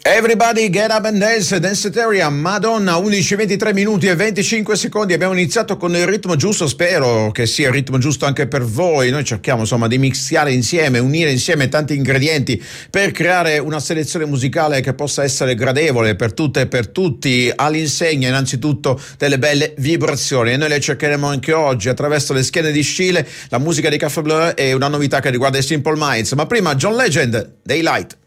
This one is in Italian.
Everybody get up and dance, Danceteria, Madonna, 11:23 minuti e 25 secondi. Abbiamo iniziato con il ritmo giusto, spero che sia il ritmo giusto anche per voi. Noi cerchiamo insomma di mischiare insieme, unire insieme tanti ingredienti per creare una selezione musicale che possa essere gradevole per tutte e per tutti, all'insegna innanzitutto delle belle vibrazioni, e noi le cercheremo anche oggi attraverso le schiene di stile, la musica di Caffè Bleu e una novità che riguarda i Simple Minds. Ma prima John Legend, Daylight.